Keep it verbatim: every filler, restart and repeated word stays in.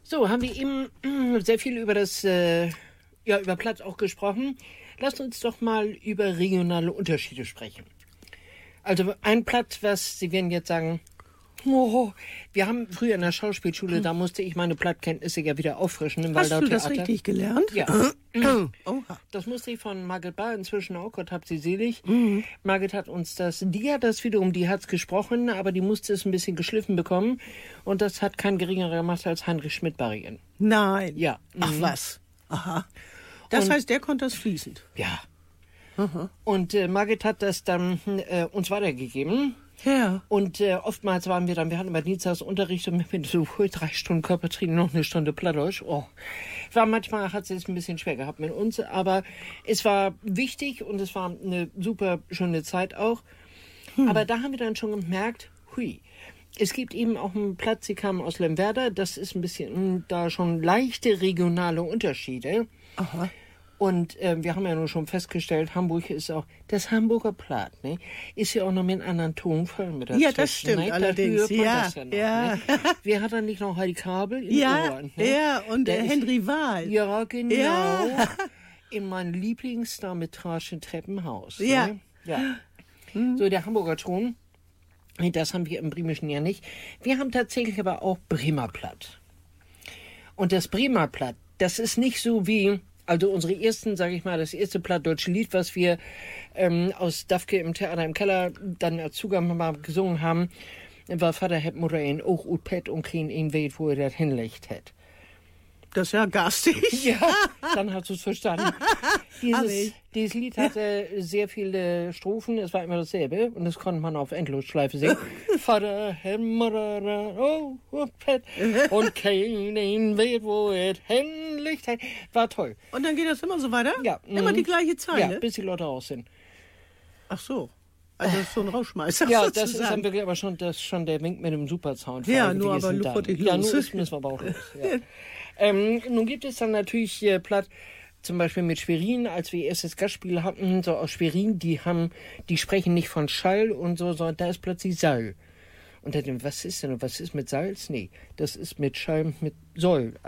So, haben wir eben mm, sehr viel über das, äh, ja, über Platt auch gesprochen. Lasst uns doch mal über regionale Unterschiede sprechen. Also ein Platt, was Sie werden jetzt sagen, oh, wir haben früher in der Schauspielschule, da musste ich meine Plattkenntnisse ja wieder auffrischen im Hast Waldau du das Theater. richtig gelernt? Ja. Oha. Das musste ich von Margit Bahr, inzwischen auch, Gott hab sie selig. Mhm. Margit hat uns das, die hat das wiederum, die hat's gesprochen, aber die musste es ein bisschen geschliffen bekommen. Und das hat kein geringerer gemacht als Heinrich Schmidt-Barrigen. Nein. Ja. Ach Mhm. was. Aha. Das Und- heißt, der konnte das fließend. Ja. Aha. Und äh, Margit hat das dann äh, uns weitergegeben. Ja. Und äh, oftmals waren wir dann, wir hatten immer Dienstagsunterricht und mit so drei Stunden Körpertraining, noch eine Stunde Plattdeutsch. Oh. War manchmal hat sie es ein bisschen schwer gehabt mit uns, aber es war wichtig und es war eine super schöne Zeit auch. Hm. Aber da haben wir dann schon gemerkt, hui, es gibt eben auch einen Platz, sie kamen aus Lemwerder, das ist ein bisschen mh, da schon leichte regionale Unterschiede. Aha. Und äh, wir haben ja nur schon festgestellt, Hamburg ist auch, das Hamburger Platt, ne, ist ja auch noch mit einem anderen Tonfall mit dazwischen. Ja, das stimmt, ne? Da allerdings, hört man ja, das ja noch, ja. Ne? Wer hat dann nicht noch Heidi Kabel in Ja, Ohren? Ne? ja, und Der äh, ist- Henry Wahl. Ja, genau. Ja. In meinem Lieblingsdametraschen Treppenhaus. Ja. Ne? Ja. So, der Hamburger Ton, das haben wir im Bremischen ja nicht. Wir haben tatsächlich aber auch Bremer Platt. Und das Bremer Platt, das ist nicht so wie, also unsere ersten, sage ich mal, das erste plattdeutsche Lied, was wir ähm, aus Dafke im Theater im Keller dann als Zugang mal gesungen haben, war Vater het Mutter in auch ut Pet und kein ihn weht, wo er das hinlegt hat. Das ist ja garstig. Ja, dann hast du es verstanden. Hab Dieses, ich. dieses Lied hatte sehr viele Strophen, es war immer dasselbe und das konnte man auf Endlosschleife singen. Vater, het Mutter, oh, oh, Pet und kein ihn weht, wo er hinlegt hat. War toll. Und dann geht das immer so weiter? Ja. Immer mhm. die gleiche Zeile? Ja, bis die Leute raus sind. Ach so. Also das ist so ein Rausschmeißer Ja, das ist sozusagen. dann wirklich aber schon, das ist schon der Wink mit dem Supersound. Ja, Vor allem, nur wie aber ist denn sofort dann? nicht Ja, los. nur ist, müssen wir aber auch los. Ja. ähm, nun gibt es dann natürlich äh, Platt, zum Beispiel mit Schwerin, als wir erstes Gastspiel hatten, so aus Schwerin, die haben, die sprechen nicht von Schall und so, sondern da ist plötzlich Sall. Und dann, was ist denn, was ist mit Salz? Nee, das ist mit Schall, mit Soll.